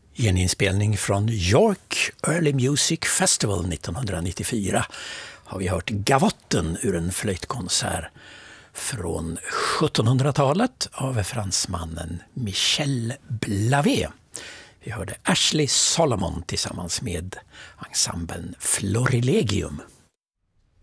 I en inspelning från York Early Music Festival 1994 har vi hört Gavotten ur en flöjtkonsert från 1700-talet av fransmannen Michel Blavet. Vi hörde Ashley Solomon tillsammans med ensemblen Florilegium.